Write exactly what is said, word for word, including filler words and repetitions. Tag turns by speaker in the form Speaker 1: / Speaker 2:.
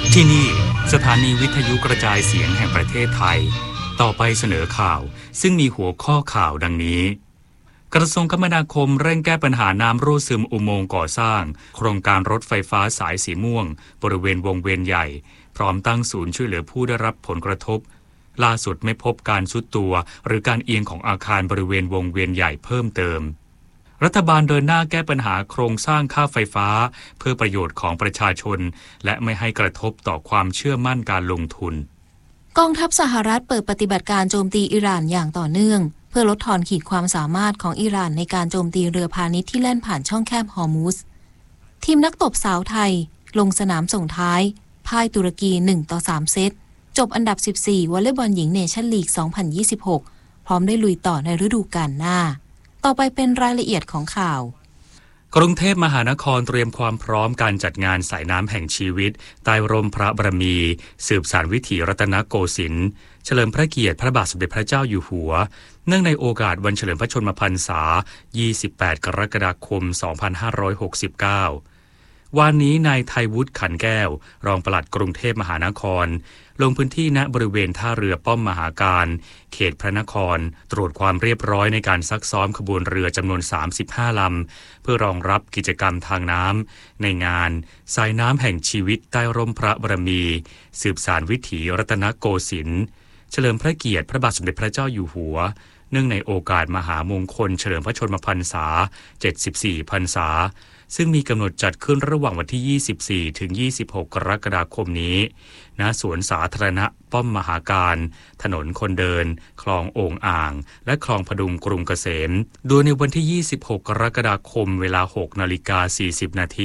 Speaker 1: ที่นี่สถานีวิทยุกระจายเสียงแห่งประเทศไทยต่อไปเสนอข่าวซึ่งมีหัวข้อข่าวดังนี้กระทรวงคมนาคมเร่งแก้ปัญหาน้ำรั่วซึมอุโมงค์ก่อสร้างโครงการรถไฟฟ้าสายสีม่วงบริเวณวงเวียนใหญ่พร้อมตั้งศูนย์ช่วยเหลือผู้ได้รับผลกระทบล่าสุดไม่พบการทรุดตัวหรือการเอียงของอาคารบริเวณวงเวียนใหญ่เพิ่มเติมรัฐบาลเดินหน้าแก้ปัญหาโครงสร้างค่าไฟฟ้าเพื่อประโยชน์ของประชาชนและไม่ให้กระทบต่อความเชื่อมั่นการลงทุน
Speaker 2: กองทัพสหรัฐเปิดปฏิบัติการโจมตีอิหร่านอย่างต่อเนื่องเพื่อลดทอนขีดความสามารถของอิหร่านในการโจมตีเรือพาณิชย์ที่แล่นผ่านช่องแคบฮอร์มุซทีมนักตบสาวไทยลงสนามส่งท้ายพ่ายตุรกีหนึ่งต่อสามเซตจบอันดับสิบสี่วอลเลย์บอลหญิงเนชั่นลีกสองพันยี่สิบหกพร้อมได้ลุยต่อในฤดูกาลหน้าต่อไปเป็นรายละเอียดของข่าว
Speaker 1: กรุงเทพมหานครเตรียมความพร้อมการจัดงานสายน้ำแห่งชีวิตใต้ร่มพระบารมีสืบสานวิถีรัตนโกสินทร์เฉลิมพระเกียรติพระบาทสมเด็จพระเจ้าอยู่หัวเนื่องในโอกาสวันเฉลิมพระชนมพรรษายี่สิบแปดกรกฎาคมสองพันห้าร้อยหกสิบเก้าวันนี้นายไทยวุฒิขันแก้วรองปลัดกรุงเทพมหานครลงพื้นที่ณบริเวณท่าเรือป้อมมหาการเขตพระนครตรวจความเรียบร้อยในการซักซ้อมขบวนเรือจำนวนสามสิบห้าลำเพื่อรองรับกิจกรรมทางน้ำในงานสายน้ำแห่งชีวิตใต้ร่มพระบารมีสืบสานวิถีรัตนโกสินทร์เฉลิมพระเกียรติพระบาทสมเด็จพระเจ้าอยู่หัวเนื่องในโอกาสมหามงคลเฉลิมพระชนมพรรษาเจ็ดสิบสี่พรรษาซึ่งมีกำหนดจัดขึ้นระหว่างวันที่ยี่สิบสี่ถึงยี่สิบหกกรกฎาคมนี้ณสวนสาธารณะป้อมมหาการถนนคนเดินคลองโอ่งอ่างและคลองพดุงกรุงเกษมโดยในวันที่ยี่สิบหกกรกฎาคมเวลา หกนาฬิกาสี่สิบนาที